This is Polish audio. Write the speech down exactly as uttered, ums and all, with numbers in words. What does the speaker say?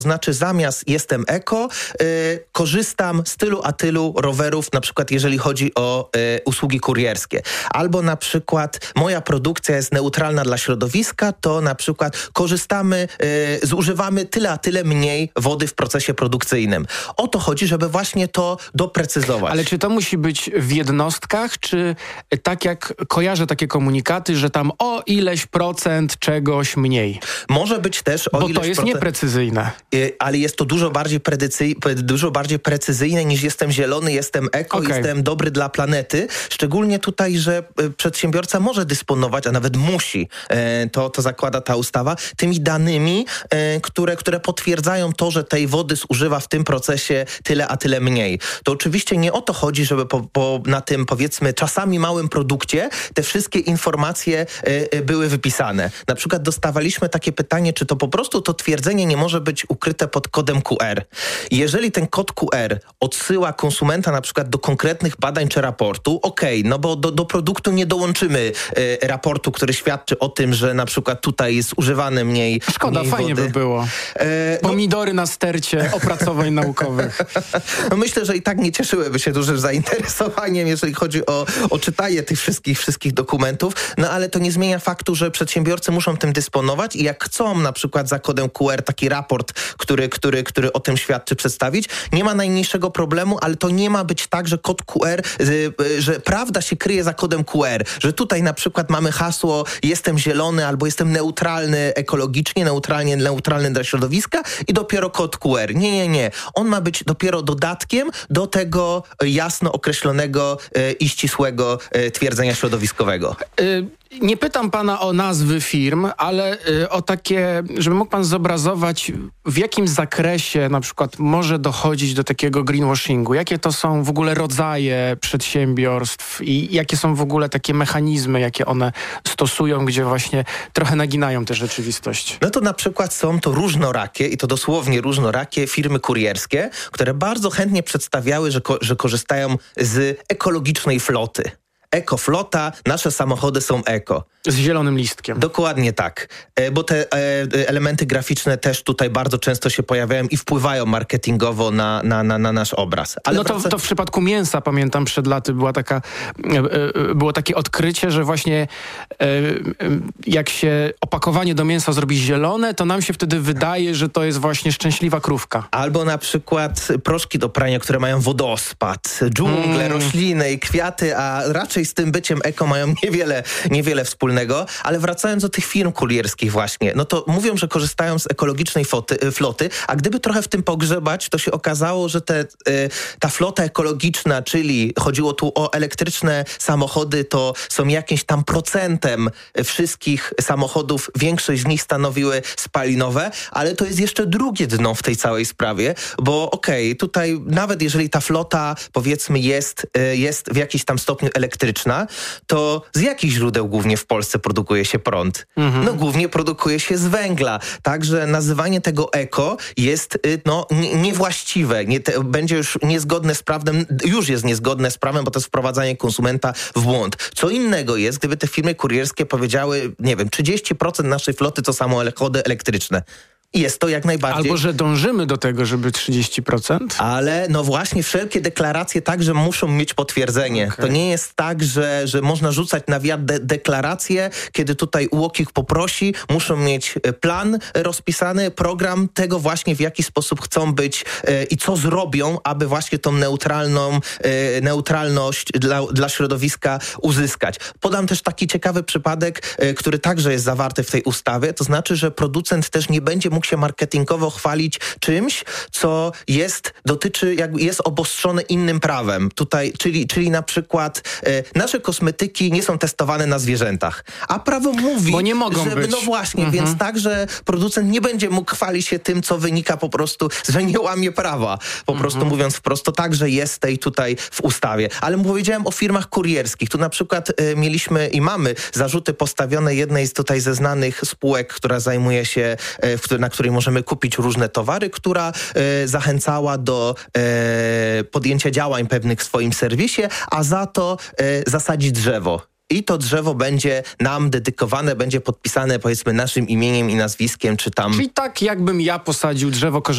Znaczy zamiast jestem eko, y, korzystam z tylu a tylu rowerów, na przykład jeżeli chodzi o y, usługi kurierskie. Albo na przykład moja produkcja jest neutralna dla środowiska, to na przykład korzystamy, y, zużywamy tyle a tyle mniej wody w procesie produkcyjnym. O to chodzi, żeby właśnie to doprecyzować. Ale czy to musi być w jednostkach, czy tak jak kojarzę takie komunikaty, że tam o ileś procent czegoś mniej? Może być też o Bo ileś to jest procent... nieprecyzyjne. Ale jest to dużo bardziej, predycy... dużo bardziej precyzyjne niż jestem zielony, jestem eko, okay. jestem dobry dla planety. Szczególnie tutaj, że przedsiębiorca może dysponować, a nawet musi, to, to zakłada ta ustawa, tymi danymi, które, które potwierdzają to, że tej wody zużywa w tym procesie tyle, a tyle mniej. To oczywiście nie o to chodzi, żeby po, po, na tym, powiedzmy, czasami małym produkcie te wszystkie informacje były wypisane. Na przykład dostawaliśmy takie pytanie, czy to po prostu to twierdzenie nie może być ukryte pod kodem Q R. Jeżeli ten kod Q R odsyła konsumenta na przykład do konkretnych badań czy raportu, okej, okay, no bo do, do produktu nie dołączymy e, raportu, który świadczy o tym, że na przykład tutaj jest używane mniej Szkoda, mniej fajnie wody. by było. E, Pomidory no... na stercie opracowań naukowych. No myślę, że i tak nie cieszyłyby się dużym zainteresowaniem, jeżeli chodzi o, o czytanie tych wszystkich, wszystkich dokumentów, no ale to nie zmienia faktu, że przedsiębiorcy muszą tym dysponować i jak chcą na przykład za kodem Q R taki raport, który, który, który o tym świadczy, przedstawić, nie ma najmniejszego problemu, ale to nie ma być tak, że kod Q R, że prawda się kryje za kodem Q R, że tutaj na przykład mamy hasło jestem zielony albo jestem neutralny ekologicznie, neutralnie, neutralny dla środowiska i dopiero kod Q R. Nie, nie, nie. On ma być dopiero dodatkiem do tego jasno określonego i ścisłego twierdzenia środowiskowego. Y- Nie pytam pana o nazwy firm, ale y, o takie, żeby mógł pan zobrazować, w jakim zakresie na przykład może dochodzić do takiego greenwashingu. Jakie to są w ogóle rodzaje przedsiębiorstw i jakie są w ogóle takie mechanizmy, jakie one stosują, gdzie właśnie trochę naginają tę rzeczywistość. No to na przykład są to różnorakie, i to dosłownie różnorakie firmy kurierskie, które bardzo chętnie przedstawiały, że, ko- że korzystają z ekologicznej floty. Ekoflota, nasze samochody są eko. Z zielonym listkiem. Dokładnie tak, e, bo te e, elementy graficzne też tutaj bardzo często się pojawiają i wpływają marketingowo na, na, na, na nasz obraz. Ale no to, wraca... to w przypadku mięsa, pamiętam, przed laty była taka, e, e, było takie odkrycie, że właśnie e, e, jak się opakowanie do mięsa zrobi zielone, to nam się wtedy wydaje, że to jest właśnie szczęśliwa krówka. Albo na przykład proszki do prania, które mają wodospad, dżungle, mm. rośliny i kwiaty, a raczej z tym byciem eko mają niewiele, niewiele wspólnego. Ale wracając do tych firm kurierskich właśnie, no to mówią, że korzystają z ekologicznej floty, floty, a gdyby trochę w tym pogrzebać, to się okazało, że te, y, ta flota ekologiczna, czyli chodziło tu o elektryczne samochody, to są jakimś tam procentem wszystkich samochodów, większość z nich stanowiły spalinowe, ale to jest jeszcze drugie dno w tej całej sprawie, bo okej, okay, tutaj nawet jeżeli ta flota, powiedzmy, jest, y, jest w jakimś tam stopniu elektryczna, to z jakich źródeł głównie w Polsce produkuje się prąd? Mhm. No głównie produkuje się z węgla. Także nazywanie tego eko jest no, n- niewłaściwe. Nie te, będzie już niezgodne z prawem, już jest niezgodne z prawem, bo to jest wprowadzanie konsumenta w błąd. Co innego jest, gdyby te firmy kurierskie powiedziały, nie wiem, trzydzieści procent naszej floty to samochody elektryczne. I jest to jak najbardziej... Albo, że dążymy do tego, żeby trzydzieści procent? Ale no właśnie wszelkie deklaracje także muszą mieć potwierdzenie. Okay. To nie jest tak, że, że można rzucać na wiatr de- deklaracje, kiedy tutaj U O K I poprosi, muszą mieć plan rozpisany, program tego właśnie, w jaki sposób chcą być e, i co zrobią, aby właśnie tą neutralną e, neutralność dla, dla środowiska uzyskać. Podam też taki ciekawy przypadek, e, który także jest zawarty w tej ustawie, to znaczy, że producent też nie będzie mógł się marketingowo chwalić czymś, co jest, dotyczy, jakby jest obostrzone innym prawem. Tutaj, czyli, czyli na przykład e, nasze kosmetyki nie są testowane na zwierzętach, a prawo mówi, bo nie mogą żeby, być. no właśnie, mhm. więc także producent nie będzie mógł chwalić się tym, co wynika po prostu, że nie łamie prawa. Po mhm. prostu mówiąc wprost, to także jest tej tutaj w ustawie. Ale powiedziałem o firmach kurierskich. Tu na przykład e, mieliśmy i mamy zarzuty postawione jednej z tutaj ze znanych spółek, która zajmuje się, e, w, na której możemy kupić różne towary, która e, zachęcała do e, podjęcia działań pewnych w swoim serwisie, a za to e, zasadzić drzewo. I to drzewo będzie nam dedykowane, będzie podpisane powiedzmy naszym imieniem i nazwiskiem, czy tam... Czyli tak jakbym ja posadził drzewo